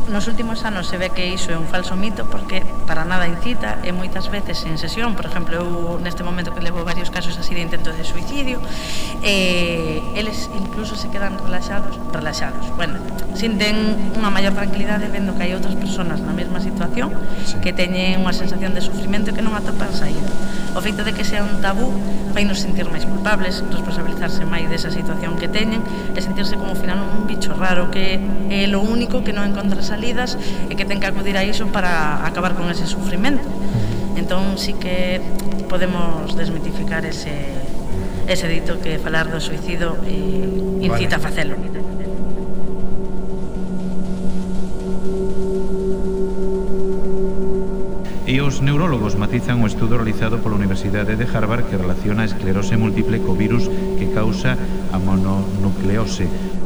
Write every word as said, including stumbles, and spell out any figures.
nos últimos anos se ve que iso é un falso mito porque para nada incita e moitas veces en sesión, por exemplo, eu neste momento que levo varios casos así de intento de suicidio, eh, eles incluso se quedan relaxados, relaxados, bueno, sinten unha maior tranquilidade vendo que hai outras persoas na mesma situación sí. que teñen unha sensación de sufrimento e que non atopan saída. O feito de que sea un tabú fai nos sentir máis culpables, responsabilizarse máis desa situación que teñen e sentirse como ao final un bicho raro que é lo único que non encontra salidas e que ten que acudir a iso para acabar con ese sufrimento. Entón sí que podemos desmitificar ese, ese dito que falar do suicido e incita vale. a facelo. E os neurólogos matizan o estudo realizado pola Universidade de Harvard que relaciona a esclerose múltiple co virus que causa a mononucleose,